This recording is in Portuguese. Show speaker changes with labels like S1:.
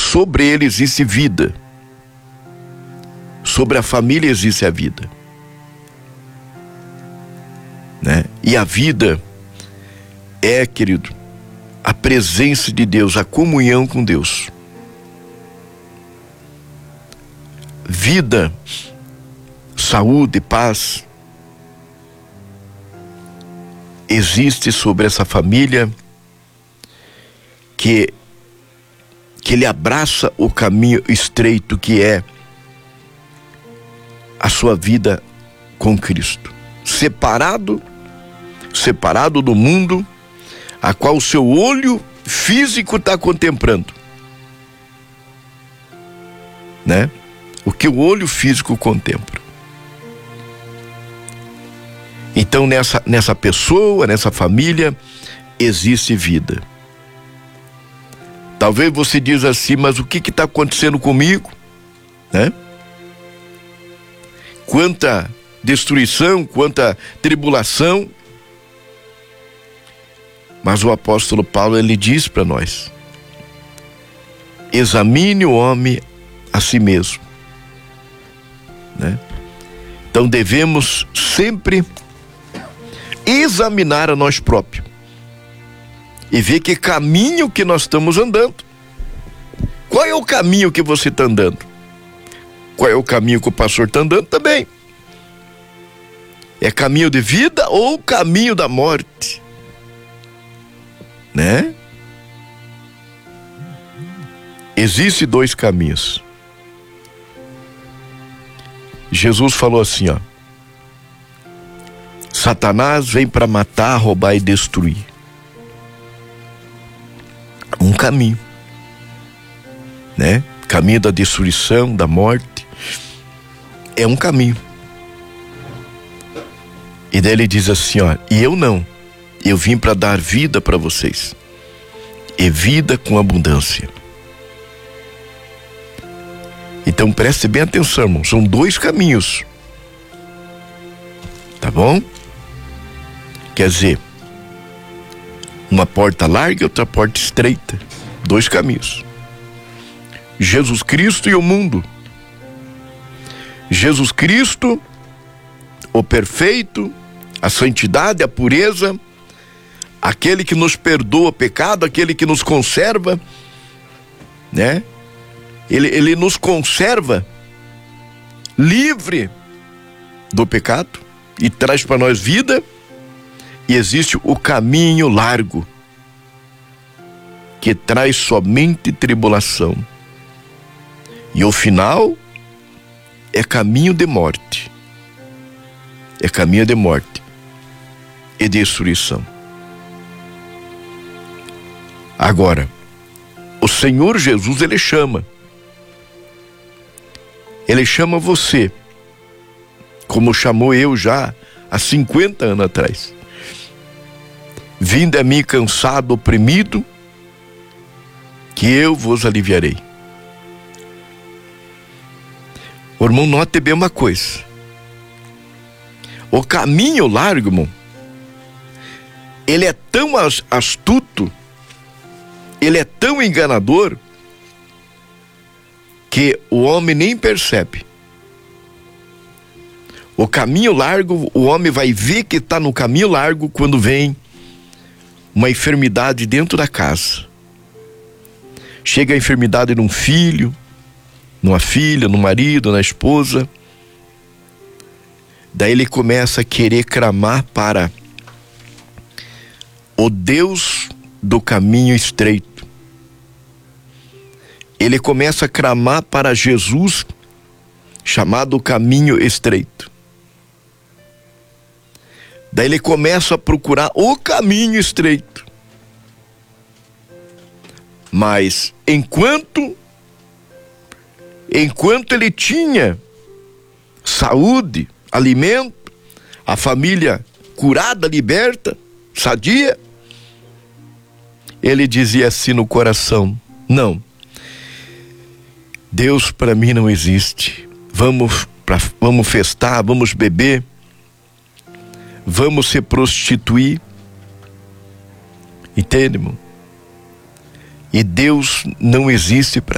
S1: sobre ele existe vida. Sobre a família existe a vida, né? E a vida é, querido, a presença de Deus, a comunhão com Deus. Vida, saúde, paz existe sobre essa família que ele abraça o caminho estreito que é a sua vida com Cristo, separado do mundo a qual o seu olho físico está contemplando, né? O que o olho físico contempla. Então nessa pessoa, nessa família existe vida. Talvez você diz assim, mas o que está acontecendo comigo, né? Quanta destruição, quanta tribulação. Mas o apóstolo Paulo, ele diz para nós: examine o homem a si mesmo, né? Então devemos sempre examinar a nós próprios e ver que caminho que nós estamos andando. Qual é o caminho que você está andando? Qual é o caminho que o pastor está andando também? É caminho de vida ou caminho da morte? Né? Existem dois caminhos. Jesus falou assim, ó: Satanás vem para matar, roubar e destruir. Um caminho, né? Caminho da destruição, da morte. É um caminho. E daí ele diz assim, ó: e eu não. Eu vim para dar vida para vocês. E vida com abundância. Então preste bem atenção, irmão. São dois caminhos. Tá bom? Quer dizer, uma porta larga e outra porta estreita. Dois caminhos. Jesus Cristo e o mundo. Jesus Cristo, o perfeito, a santidade, a pureza, aquele que nos perdoa o pecado, aquele que nos conserva, né? Ele nos conserva livre do pecado e traz para nós vida. E existe o caminho largo, que traz somente tribulação. E o final é caminho de morte. É caminho de morte e destruição. Agora, o Senhor Jesus, Ele chama você, como chamou eu já há 50 anos atrás. Vinde a mim cansado, oprimido, que eu vos aliviarei. O irmão, note bem uma coisa. O caminho largo, irmão, ele é tão astuto, ele é tão enganador, que o homem nem percebe. O caminho largo, o homem vai ver que está no caminho largo quando vem uma enfermidade dentro da casa. Chega a enfermidade num filho, numa filha, no marido, na esposa. Daí ele começa a querer clamar para o Deus do caminho estreito. Ele começa a clamar para Jesus, chamado caminho estreito. Daí ele começa a procurar o caminho estreito. Mas enquanto ele tinha saúde, alimento, a família curada, liberta, sadia, ele dizia assim no coração: não, Deus para mim não existe. Vamos festar, vamos beber, vamos se prostituir. Entende, irmão? E Deus não existe para